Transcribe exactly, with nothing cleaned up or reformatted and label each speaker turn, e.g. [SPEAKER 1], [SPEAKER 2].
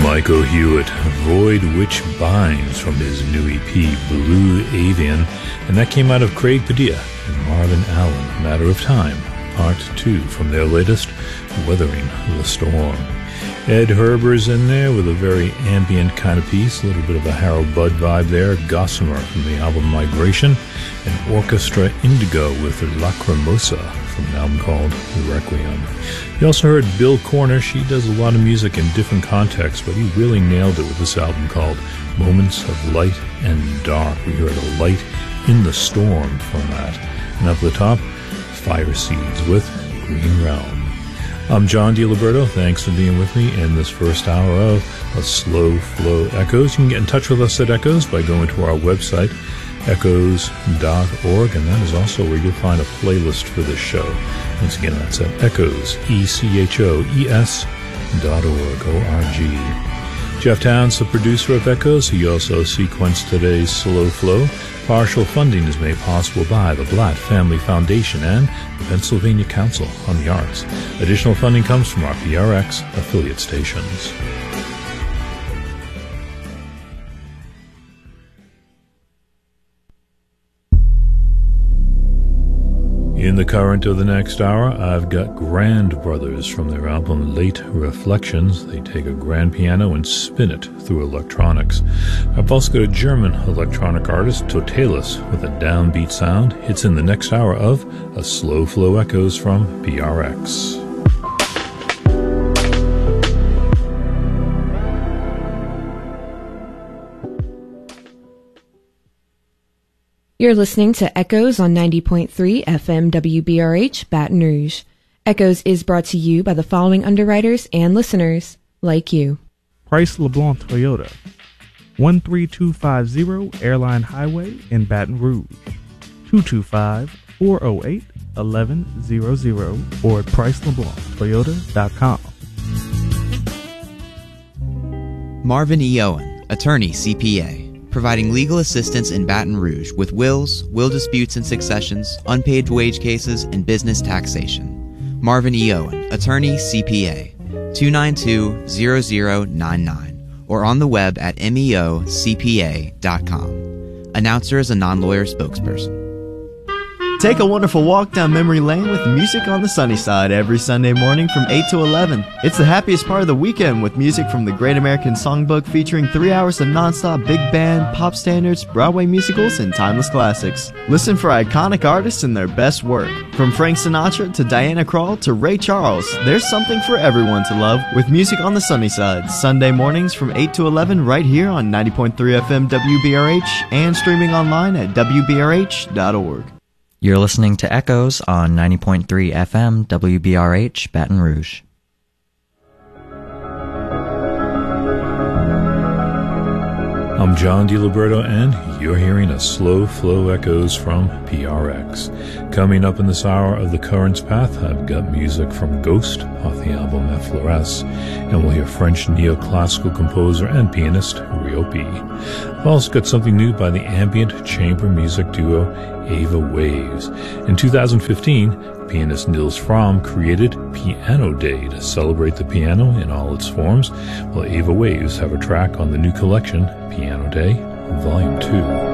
[SPEAKER 1] Michael Hewitt, Void Which Binds, from his new E P, Blue Avian, and that came out of Craig Padilla and Marvin Allen, Matter of Time, Part two, from their latest, Weathering the Storm. Ed Herber's in there with a very ambient kind of piece, a little bit of a Harold Budd vibe there, Gossamer from the album Migration, and Orchestra Indigo with Lacrimosa from an album called Requiem. You also heard Bill Corner. She does a lot of music in different contexts, but he really nailed it with this album called Moments of Light and Dark. We heard a light in the storm from that. And up at the top, Fire Seeds with Green Realm. I'm John DiLiberto. Thanks for being with me in this first hour of A Slow Flow Echoes. You can get in touch with us at Echoes by going to our website, echoes dot org, and that is also where you'll find a playlist for this show. Once again, that's at echoes, E C H O E S dot org, O R G. Jeff Towns, the producer of Echoes, he also sequenced today's Slow Flow. Partial funding is made possible by the Blatt Family Foundation and the Pennsylvania Council on the Arts. Additional funding comes from our P R X affiliate stations. In the current of the next hour, I've got Grand Brothers from their album Late Reflections. They take a grand piano and spin it through electronics. I've also got a German electronic artist, Totalis, with a downbeat sound. It's in the next hour of A Slow Flow Echoes from P R X.
[SPEAKER 2] You're listening to Echoes on ninety point three F M W B R H, Baton Rouge. Echoes is brought to you by the following underwriters and listeners, like you.
[SPEAKER 3] Price LeBlanc Toyota, one three two five zero Airline Highway in Baton Rouge, two two five, four oh eight, eleven hundred, or at price leblanc toyota dot com.
[SPEAKER 4] Marvin E. Owen, attorney, C P A. Providing legal assistance in Baton Rouge with wills, will disputes and successions, unpaid wage cases, and business taxation. Marvin E. Owen, attorney, C P A, two nine two, zero zero nine nine, or on the web at M E O C P A dot com. Announcer is a non-lawyer spokesperson.
[SPEAKER 5] Take a wonderful walk down memory lane with music on the sunny side every Sunday morning from eight to eleven. It's the happiest part of the weekend with music from the Great American Songbook featuring three hours of nonstop big band, pop standards, Broadway musicals, and timeless classics. Listen for iconic artists and their best work. From Frank Sinatra to Diana Krall to Ray Charles, there's something for everyone to love with music on the sunny side. Sunday mornings from eight to eleven right here on ninety point three F M W B R H and streaming online at W B R H dot org.
[SPEAKER 6] You're listening to Echoes on ninety point three F M W B R H, Baton Rouge.
[SPEAKER 1] I'm John DiLiberto, and you're hearing A Slow Flow Echoes from P R X. Coming up in this hour of The Current's Path, I've got music from Ghost off the album Effleuresse, and we'll hear French neoclassical composer and pianist Ryopi. I've also got something new by the ambient chamber music duo Ava Waves. In two thousand fifteen, pianist Nils Fromm created Piano Day to celebrate the piano in all its forms. Well, Ava Waves have a track on the new collection, Piano Day, Volume two.